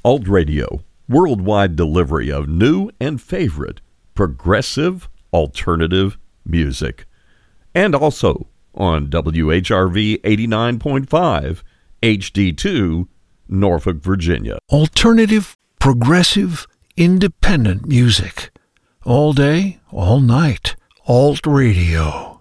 Alt Radio, worldwide delivery of new and favorite progressive alternative music. And also on WHRV 89.5 HD2, Norfolk, Virginia. Alternative, progressive, independent music. All day, all night. Alt Radio.